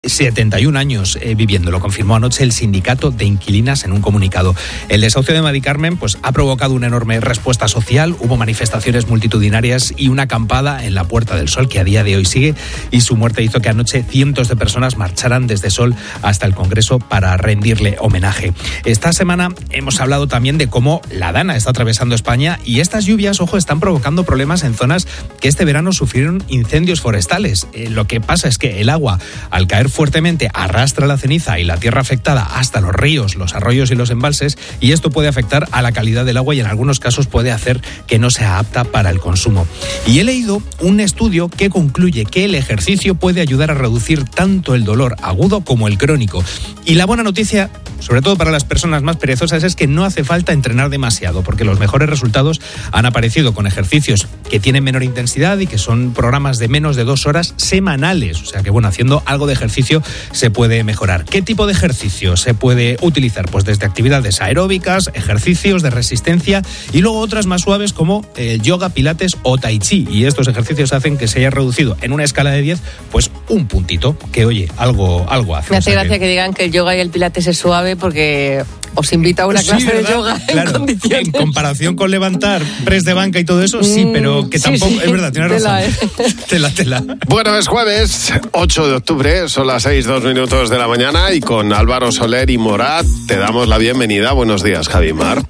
71 años viviendo, lo confirmó anoche el sindicato de inquilinas en un comunicado. El desahucio de Mari Carmen ha provocado una enorme respuesta social, hubo manifestaciones multitudinarias y una acampada en la Puerta del Sol que a día de hoy sigue, y su muerte hizo que anoche cientos de personas marcharan desde Sol hasta el Congreso para rendirle homenaje. Esta semana hemos hablado también de cómo la Dana está atravesando España y estas lluvias, están provocando problemas en zonas que este verano sufrieron incendios forestales. Lo que pasa es que el agua, al caer fuertemente, arrastra la ceniza y la tierra afectada hasta los ríos, los arroyos y los embalses, y esto puede afectar a la calidad del agua y en algunos casos puede hacer que no sea apta para el consumo. Y he leído un estudio que concluye que el ejercicio puede ayudar a reducir tanto el dolor agudo como el crónico. Y la buena noticia, sobre todo para las personas más perezosas, es que no hace falta entrenar demasiado, porque los mejores resultados han aparecido con ejercicios que tienen menor intensidad y que son programas de menos de 2 horas semanales. O sea que, haciendo algo de ejercicio se puede mejorar. ¿Qué tipo de ejercicio se puede utilizar? Pues desde actividades aeróbicas, ejercicios de resistencia y luego otras más suaves como el yoga, pilates o tai chi. Y estos ejercicios hacen que se haya reducido en una escala de 10, pues un puntito, que oye, algo hace. Me hace gracia que digan que el yoga y el pilates es suave porque os invita a una clase de yoga en condiciones. En comparación con levantar press de banca y todo eso, sí, pero que tampoco, es verdad, tienes razón. Tela. Bueno, es jueves, 8 de octubre, son las 6:02 de la mañana y con Álvaro Soler y Morat te damos la bienvenida. Buenos días, Javi Mar.